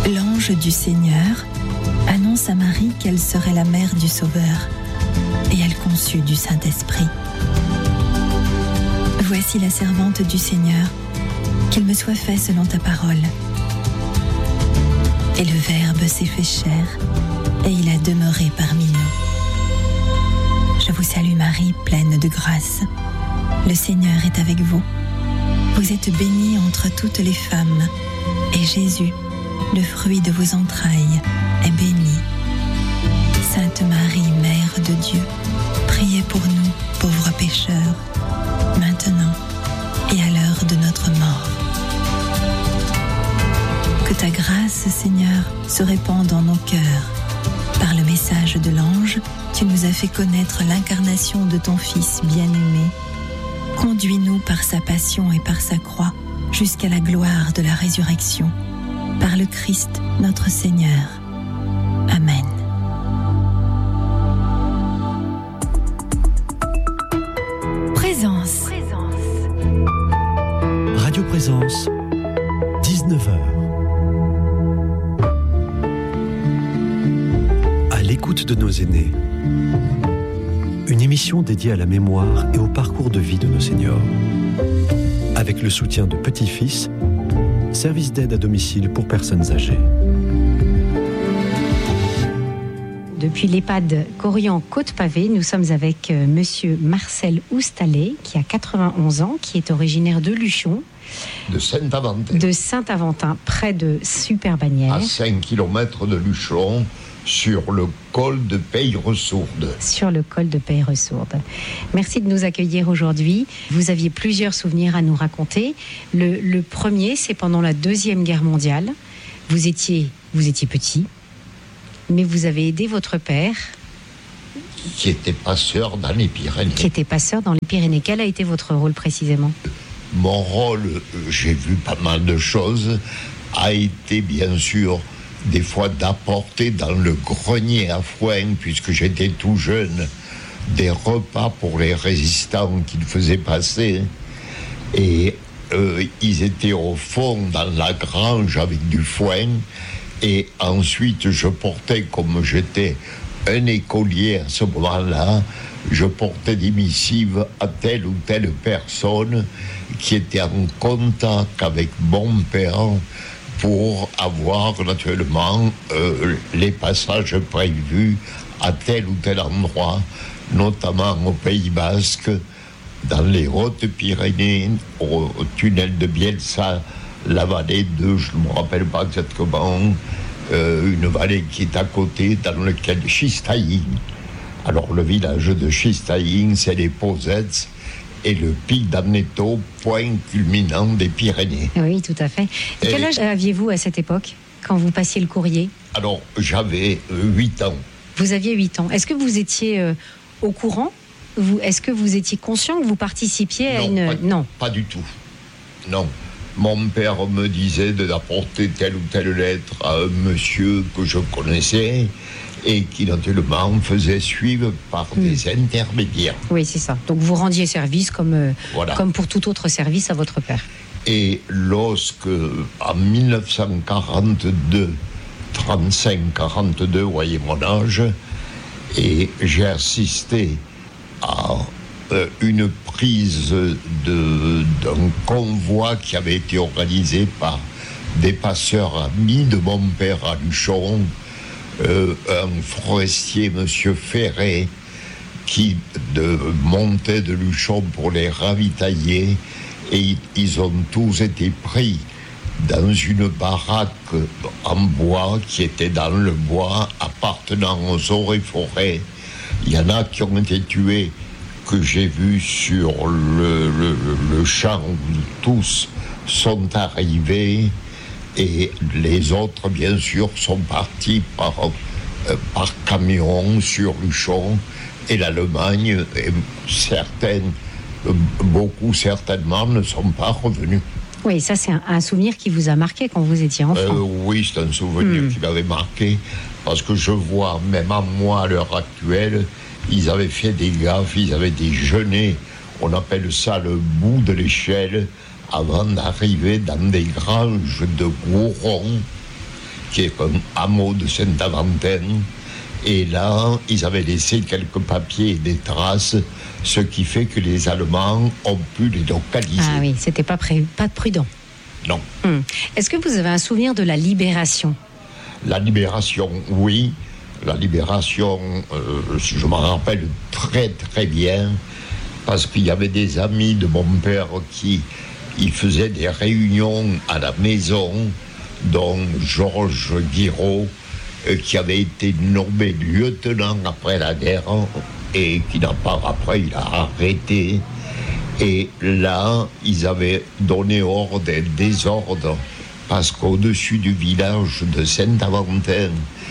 L'ange du Seigneur annonce à Marie qu'elle serait la mère du Sauveur, et elle conçut du Saint-Esprit. Voici la servante du Seigneur, qu'il me soit fait selon ta parole. Et le Verbe s'est fait chair, et il a demeuré parmi nous. Je vous salue Marie, pleine de grâce. Le Seigneur est avec vous. Vous êtes bénie entre toutes les femmes, et Jésus, le fruit de vos entrailles, est béni. Sainte Marie, Mère de Dieu, priez pour nous, pauvres pécheurs, maintenant et à l'heure de notre mort. Que ta grâce, Seigneur, se répande dans nos cœurs. Par le message de l'ange, tu nous as fait connaître l'incarnation de ton Fils bien-aimé. Conduis-nous par sa passion et par sa croix jusqu'à la gloire de la résurrection. Par le Christ, notre Seigneur. Amen. Présence. Radio Présence, 19h. À l'écoute de nos aînés. Une émission dédiée à la mémoire et au parcours de vie de nos seniors. Avec le soutien de Petit-Fils, service d'aide à domicile pour personnes âgées. Depuis l'EHPAD Corian-Côte-Pavée, nous sommes avec monsieur Marcel Oustalé, qui a 91 ans, qui est originaire de Luchon. De Saint-Aventin. De Saint-Aventin, près de Super-Bagnères. À 5 km de Luchon, sur le col de Peyresourde. Sur le col de Peyresourde. Merci de nous accueillir aujourd'hui. Vous aviez plusieurs souvenirs à nous raconter. Le premier, c'est pendant la Deuxième Guerre mondiale. Vous étiez petit, mais vous avez aidé votre père. Qui était passeur dans les Pyrénées. Quel a été votre rôle précisément ? Mon rôle, j'ai vu pas mal de choses, a été bien sûr des fois d'apporter dans le grenier à foin, puisque j'étais tout jeune, des repas pour les résistants qu'ils faisaient passer. Et ils étaient au fond dans la grange avec du foin. Et ensuite, je portais, comme j'étais un écolier à ce moment-là, je portais des missives à telle ou telle personne qui était en contact avec mon père pour avoir naturellement les passages prévus à tel ou tel endroit, notamment au Pays Basque, dans les Hautes-Pyrénées, au tunnel de Bielsa, la vallée de, je ne me rappelle pas exactement, une vallée qui est à côté, dans laquelle Chistaïn. Alors le village de Chistaïn, c'est les Posettes et le pic d'Amneto, point culminant des Pyrénées. Oui, tout à fait. Et quel âge aviez-vous à cette époque, quand vous passiez le courrier ? Alors, j'avais 8 ans. Vous aviez 8 ans. Est-ce que vous étiez au courant ? Est-ce que vous étiez conscient que vous participiez à Non, pas du tout. Non. Mon père me disait d'apporter telle ou telle lettre à un monsieur que je connaissais et qui naturellement faisait suivre par des intermédiaires. Oui, c'est ça. Donc vous rendiez service comme pour tout autre service à votre père. Et lorsque, en 1942, 35-42, voyez mon âge, et j'ai assisté à une prise d'un convoi qui avait été organisé par des passeurs amis de mon père à Luchon, un forestier, monsieur Ferré, qui montait de Luchon pour les ravitailler, et ils ont tous été pris dans une baraque en bois qui était dans le bois appartenant aux eaux et forêts. Il y en a qui ont été tués, que j'ai vu sur le champ où tous sont arrivés, et les autres, bien sûr, sont partis par camion sur Luchon, et l'Allemagne, et beaucoup certainement, ne sont pas revenus. Oui, ça c'est un souvenir qui vous a marqué quand vous étiez enfant. Oui, c'est un souvenir qui m'avait marqué, parce que je vois, même à moi, à l'heure actuelle, ils avaient fait des gaffes, ils avaient déjeuné, on appelle ça le bout de l'échelle, avant d'arriver dans des granges de gourons. qui est un hameau de Saint-Aventin. Et là, ils avaient laissé quelques papiers et des traces, ce qui fait que les Allemands ont pu les localiser. Ah oui, c'était pas prudent. Non. Est-ce que vous avez un souvenir de la libération ? La libération, oui. La libération, je m'en rappelle très très bien, parce qu'il y avait des amis de mon père qui faisaient des réunions à la maison, dont Georges Guiraud, qui avait été nommé lieutenant après la guerre et qui n'a pas, après il a arrêté. Et là, ils avaient donné ordre et désordre parce qu'au-dessus du village de Saint-Aventin,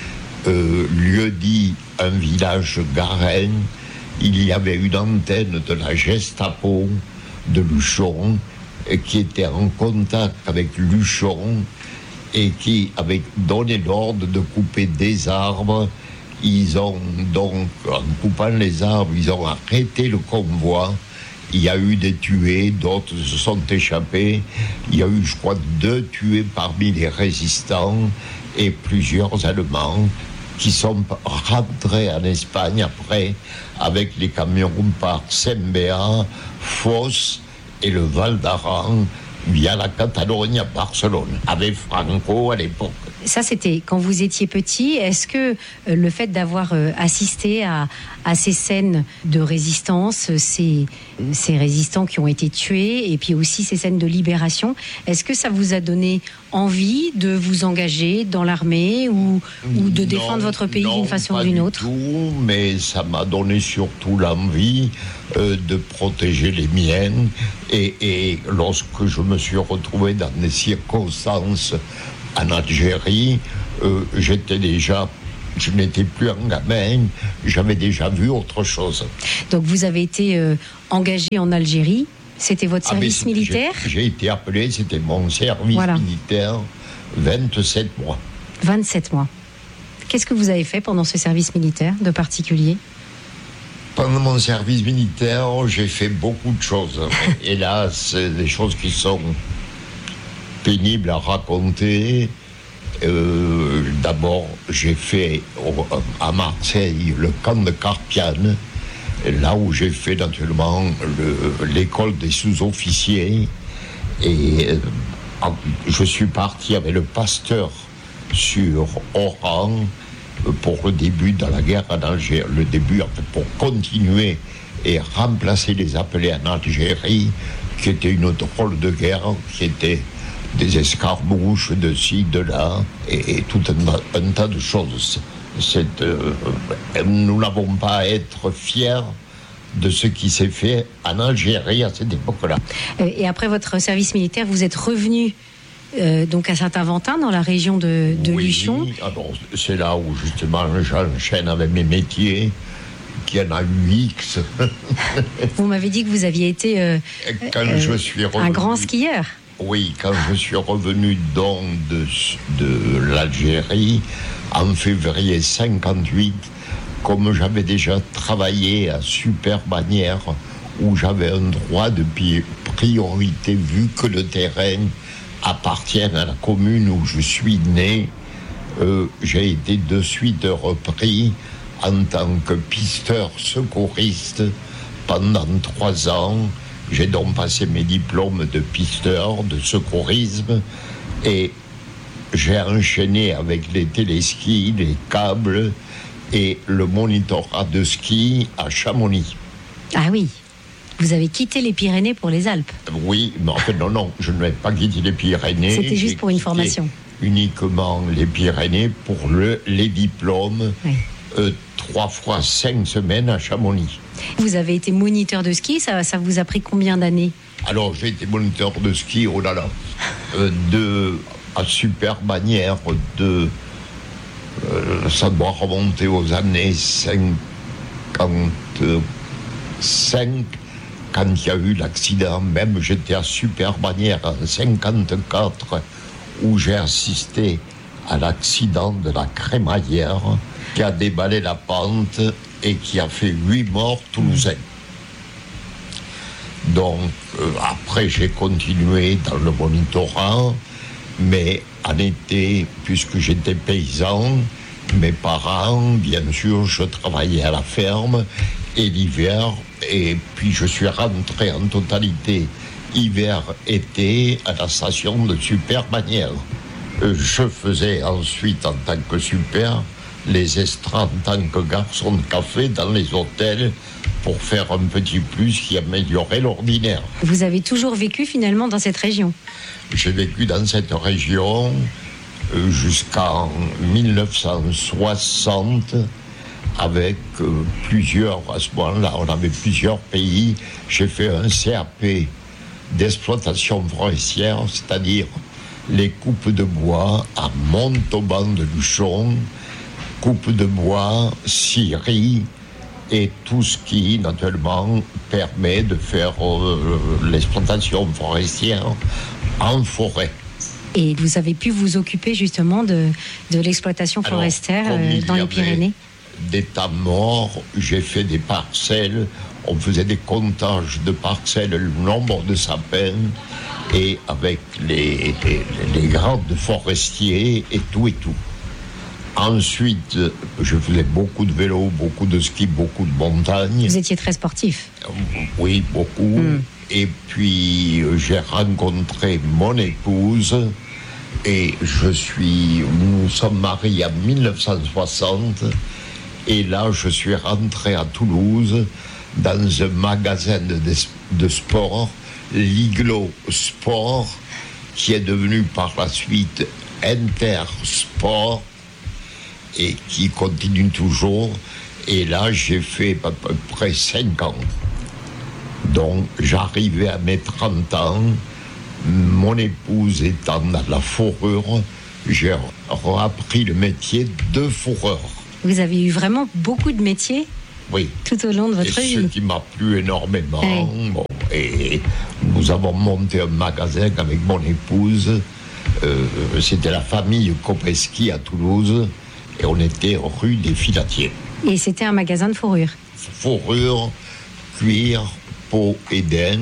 lieu-dit un village garin, il y avait une antenne de la Gestapo de Luchon qui était en contact avec Luchon et qui avait donné l'ordre de couper des arbres. Ils ont donc, en coupant les arbres, ils ont arrêté le convoi. Il y a eu des tués, d'autres se sont échappés. Il y a eu, je crois, 2 tués parmi les résistants et plusieurs Allemands qui sont rentrés en Espagne après avec les camions par Saint-Béat, Fos et le Val d'Aran via la Catalogne à Barcelone, avec Franco à l'époque. Ça, c'était quand vous étiez petit. Est-ce que le fait d'avoir assisté à ces scènes de résistance, ces résistants qui ont été tués, et puis aussi ces scènes de libération, est-ce que ça vous a donné envie de vous engager dans l'armée ou de défendre votre pays d'une façon ou d'une autre ? Non, pas du tout, mais ça m'a donné surtout l'envie de protéger les miens. Et lorsque je me suis retrouvé dans des circonstances en Algérie, je n'étais plus un gamin, j'avais déjà vu autre chose. Donc vous avez été engagé en Algérie, c'était votre service militaire ? J'ai été appelé, c'était mon service militaire, 27 mois. 27 mois. Qu'est-ce que vous avez fait pendant ce service militaire de particulier ? Pendant mon service militaire, j'ai fait beaucoup de choses. Hélas, des choses qui sont pénibles à raconter. D'abord, j'ai fait à Marseille le camp de Carpiane, là où j'ai fait naturellement l'école des sous-officiers. Et je suis parti avec le pasteur sur Oran pour le début de la guerre en Algérie. Le début, en fait, pour continuer et remplacer les appelés en Algérie, qui était une drôle de guerre, qui était des escarmouches de ci, de là, et tout un tas de choses. Nous n'avons pas à être fiers de ce qui s'est fait en Algérie à cette époque-là. Et après votre service militaire, vous êtes revenu donc à Saint-Aventin, dans la région de Luchon. Oui, alors c'est là où justement j'enchaîne avec mes métiers, qui en a eu X. Vous m'avez dit que vous aviez été je suis revenu, un grand skieur. Oui, quand je suis revenu donc de l'Algérie, en février 58, comme j'avais déjà travaillé à Super-Bagnères, où j'avais un droit de priorité, vu que le terrain appartient à la commune où je suis né, j'ai été de suite repris en tant que pisteur secouriste pendant 3 ans. J'ai donc passé mes diplômes de pisteur, de secourisme, et j'ai enchaîné avec les téléskis, les câbles et le monitorat de ski à Chamonix. Ah oui, vous avez quitté les Pyrénées pour les Alpes. Oui, mais en fait non, je n'ai pas quitté les Pyrénées. C'était juste pour une formation. Uniquement les Pyrénées pour les diplômes. Oui. 3 fois 5 semaines à Chamonix. Vous avez été moniteur de ski, ça vous a pris combien d'années ? Alors j'ai été moniteur de ski, oh là là, à Super-Bagnères, ça doit remonter aux années 55, quand il y a eu l'accident. Même j'étais à Super-Bagnères en 54, où j'ai assisté à l'accident de la crémaillère qui a déballé la pente et qui a fait 8 morts toulousains. Donc après j'ai continué dans le monitorat, mais en été, puisque j'étais paysan, mes parents, bien sûr, je travaillais à la ferme, et l'hiver, et puis je suis rentré en totalité hiver-été à la station de Super-Manière. Je faisais ensuite, en tant que super, les extras en tant que garçon de café dans les hôtels pour faire un petit plus qui améliorait l'ordinaire. Vous avez toujours vécu finalement dans cette région? J'ai vécu dans cette région jusqu'en 1960 avec plusieurs, à ce moment-là, on avait plusieurs pays. J'ai fait un CAP d'exploitation forestière, c'est-à-dire les coupes de bois à Montauban de Luchon, coupes de bois, scierie et tout ce qui, naturellement, permet de faire l'exploitation forestière en forêt. Et vous avez pu vous occuper justement de l'exploitation forestière dans les Pyrénées? Des temps morts, j'ai fait des parcelles, on faisait des comptages de parcelles, le nombre de sapins, et avec les grades forestiers et tout. Ensuite, je faisais beaucoup de vélo, beaucoup de ski, beaucoup de montagne. Vous étiez très sportif? Oui, beaucoup. Et puis, j'ai rencontré mon épouse, et nous sommes mariés en 1960, et là, je suis rentré à Toulouse dans un magasin de sport, l'Iglo Sport, qui est devenu par la suite Intersport et qui continue toujours. Et là, j'ai fait à peu près 5 ans. Donc, j'arrivais à mes 30 ans. Mon épouse étant dans la fourrure, j'ai appris le métier de fourreur. Vous avez eu vraiment beaucoup de métiers? Oui. Tout au long de votre vie. Ce qui m'a plu énormément. Oui. Bon, et nous avons monté un magasin avec mon épouse. C'était la famille Kopeski à Toulouse. Et on était rue des Filatiers. Et c'était un magasin de fourrure? Fourrure, cuir, peau et daim.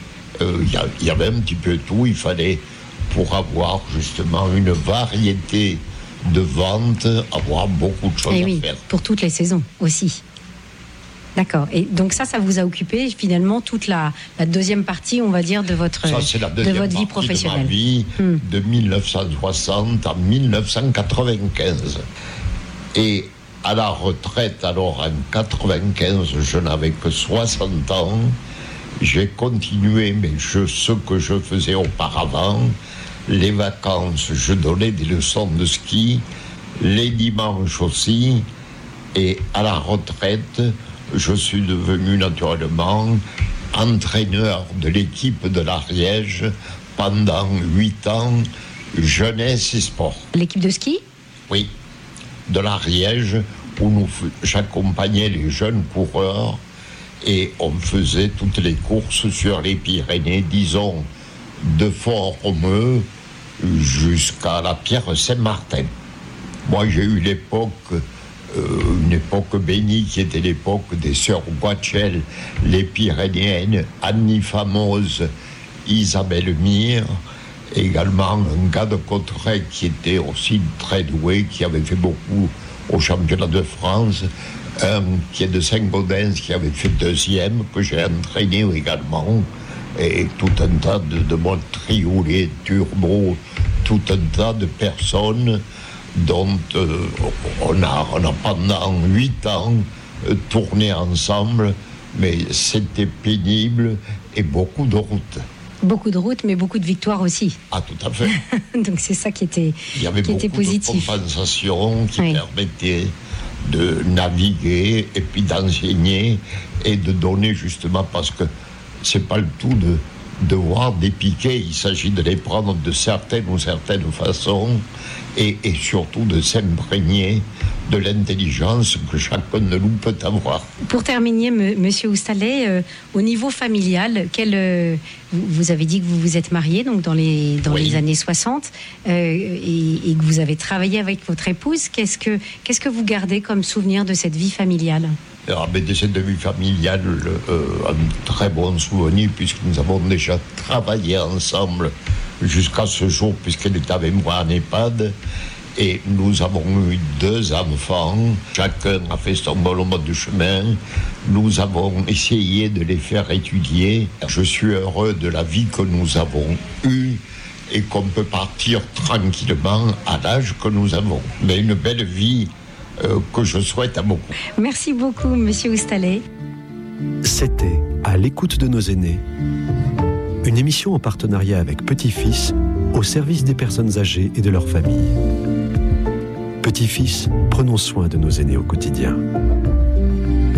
Il y avait un petit peu tout. Il fallait, pour avoir justement une variété de vente, avoir beaucoup de choses à faire. Pour toutes les saisons aussi. D'accord. Et donc ça vous a occupé finalement toute la deuxième partie, on va dire, de votre vie professionnelle. De ma vie, de 1960 à 1995. Et à la retraite, alors en 95, je n'avais que 60 ans. J'ai continué ce que je faisais auparavant. Les vacances, je donnais des leçons de ski. Les dimanches aussi. Et à la retraite, je suis devenu naturellement entraîneur de l'équipe de l'Ariège pendant 8 ans, jeunesse et sport. L'équipe de ski? Oui, de l'Ariège, où j'accompagnais les jeunes coureurs et on faisait toutes les courses sur les Pyrénées, disons, de Fort-Romeu jusqu'à la Pierre-Saint-Martin. Moi, j'ai eu une époque bénie qui était l'époque des sœurs Boitchel, les Pyrénéennes, Annie Famose, Isabelle Mire, également un gars de Cauterets qui était aussi très doué, qui avait fait beaucoup au championnat de France, un qui est de Saint-Gaudens, qui avait fait 2e, que j'ai entraîné également, et tout un tas de motriolets, turbo, tout un tas de personnes dont on a pendant 8 ans tourné ensemble, mais c'était pénible et beaucoup de routes. Beaucoup de routes, mais beaucoup de victoires aussi. Ah, tout à fait. Donc c'est ça qui était positif. Il y avait beaucoup de compensations qui permettaient de naviguer et puis d'enseigner et de donner justement, parce que c'est pas le tout de devoir des piquets, il s'agit de les prendre de certaines façons et surtout de s'imprégner de l'intelligence que chacun de nous peut avoir. Pour terminer, Monsieur Oustalet, au niveau familial, vous avez dit que vous vous êtes marié donc dans les années 60 et que vous avez travaillé avec votre épouse. Qu'est-ce que vous gardez comme souvenir de cette vie familiale? De cette vie familiale, un très bon souvenir, puisque nous avons déjà travaillé ensemble jusqu'à ce jour, puisqu'elle est avec moi en EHPAD. Et nous avons eu 2 enfants, chacun a fait son bonhomme de chemin. Nous avons essayé de les faire étudier. Je suis heureux de la vie que nous avons eue et qu'on peut partir tranquillement à l'âge que nous avons. Mais une belle vie que je souhaite à beaucoup. Merci beaucoup, Monsieur Oustalet. C'était À l'écoute de nos aînés, une émission en partenariat avec Petit-Fils au service des personnes âgées et de leurs familles. Petit-Fils, prenons soin de nos aînés au quotidien.